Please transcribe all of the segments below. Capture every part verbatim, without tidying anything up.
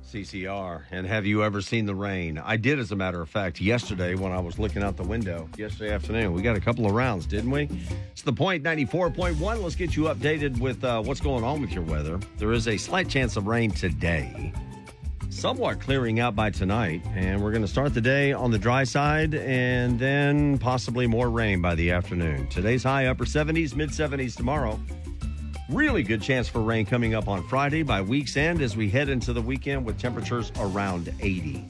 C C R. And have you ever seen the rain? I did, as a matter of fact, yesterday when I was looking out the window yesterday afternoon. We got a couple of rounds, didn't we? It's The Point ninety-four point one. Let's get you updated with uh, what's going on with your weather. There is a slight chance of rain today, somewhat clearing out by tonight. And we're going to start the day on the dry side and then possibly more rain by the afternoon. Today's high upper seventies, mid seventies tomorrow. Really good chance for rain coming up on Friday by week's end as we head into the weekend with temperatures around eighty.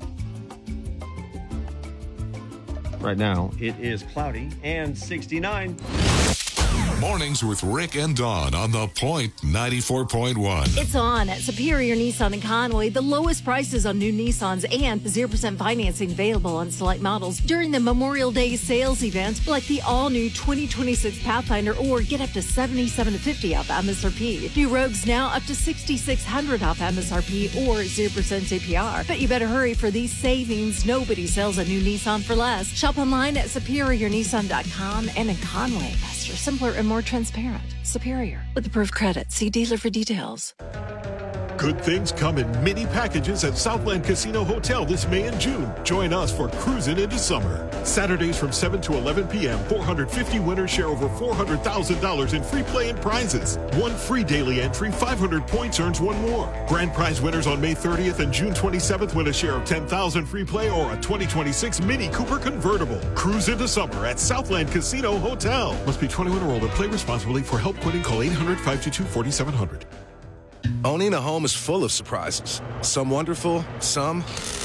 Right now, it is cloudy and sixty-nine. Mornings with Rick and Dawn on The Point ninety-four point one. It's on at Superior Nissan in Conway. The lowest prices on new Nissans and zero percent financing available on select models during the Memorial Day sales event, like the all-new twenty twenty-six Pathfinder, or get up to seventy-seven to fifty off M S R P. New Rogues now up to sixty-six hundred off M S R P or zero percent A P R. But you better hurry for these savings. Nobody sells a new Nissan for less. Shop online at superior nissan dot com and in Conway. Faster, simpler, and more transparent. Superior. With approved credit. See dealer for details. Good things come in mini packages at Southland Casino Hotel this May and June. Join us for Cruising into Summer. Saturdays from seven to eleven p.m., four hundred fifty winners share over four hundred thousand dollars in free play and prizes. One free daily entry, five hundred points earns one more. Grand prize winners on May thirtieth and June twenty-seventh win a share of ten thousand dollars free play or a twenty twenty-six Mini Cooper convertible. Cruise into Summer at Southland Casino Hotel. Must be twenty-one or older. Play responsibly. For help quitting, call eight hundred, five two two, four seven zero zero. Owning a home is full of surprises. Some wonderful, some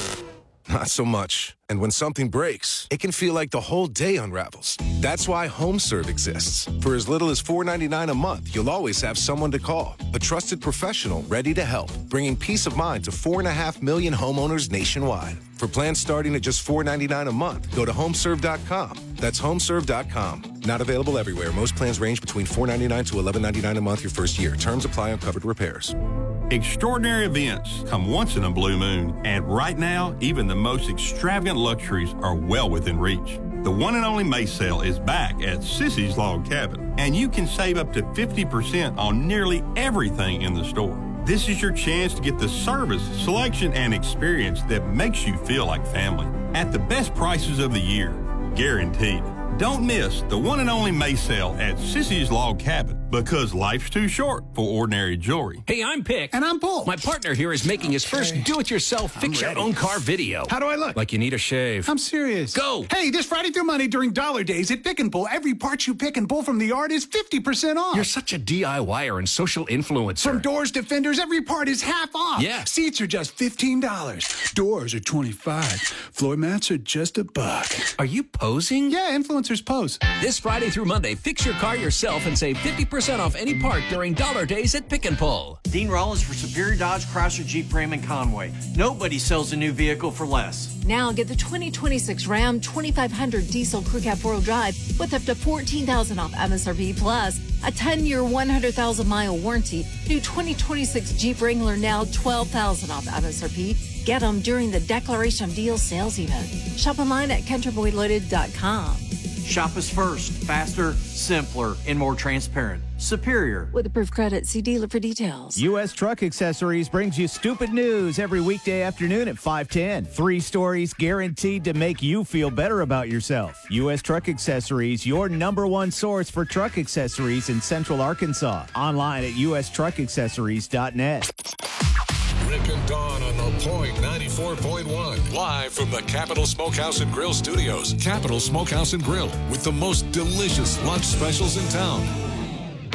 not so much. And when something breaks, it can feel like the whole day unravels. That's why HomeServe exists. For as little as four dollars and ninety-nine cents a month, you'll always have someone to call. A trusted professional ready to help, bringing peace of mind to four point five million homeowners nationwide. For plans starting at just four dollars and ninety-nine cents a month, go to homeserve dot com. That's homeserve dot com. Not available everywhere. Most plans range between four dollars and ninety-nine cents to eleven dollars and ninety-nine cents a month your first year. Terms apply on covered repairs. Extraordinary events come once in a blue moon, and right now, even the most extravagant luxuries are well within reach. The one and only May sale is back at Sissy's Log Cabin, and you can save up to fifty percent on nearly everything in the store. This is your chance to get the service, selection, and experience that makes you feel like family at the best prices of the year, guaranteed. Don't miss the one and only May sale at Sissy's Log Cabin, because life's too short for ordinary jewelry. Hey, I'm Pick. And I'm Bull. My partner here is making his first Okay. do-it-yourself fix-your-own-car video. How do I look? Like you need a shave. I'm serious. Go. Hey, this Friday through Monday during Dollar Days at Pick and Pull, every part you pick and pull from the yard is fifty percent off. You're such a DIYer and social influencer. From doors to fenders, every part is half off. Yeah. Seats are just fifteen dollars. Doors are twenty-five dollars. Floor mats are just a buck. Are you posing? Yeah, influencers pose. This Friday through Monday, fix your car yourself and save fifty percent off any part during Dollar Days at Pick and Pull. Dean Rollins for Superior Dodge, Chrysler, Jeep, Ram, and Conway. Nobody sells a new vehicle for less. Now get the twenty twenty-six Ram twenty-five hundred diesel crew cab four-wheel drive with up to fourteen thousand dollars off M S R P plus a ten-year, one hundred thousand mile warranty. New twenty twenty-six Jeep Wrangler now twelve thousand dollars off M S R P. Get them during the Declaration of Deals sales event. Shop online at country boy loaded dot com. Shop us first, faster, simpler, and more transparent. Superior. With approved credit, see dealer for details. U S Truck Accessories brings you stupid news every weekday afternoon at five ten. Three stories guaranteed to make you feel better about yourself. U S Truck Accessories, your number one source for truck accessories in Central Arkansas. Online at u s truck accessories dot net. Rick and Dawn on The Point ninety-four point one. Live from the Capital Smokehouse and Grill Studios. Capital Smokehouse and Grill with the most delicious lunch specials in town.